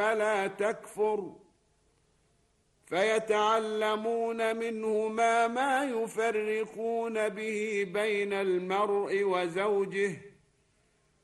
فلا تكفر، فيتعلمون منهما ما يفرقون به بين المرء وزوجه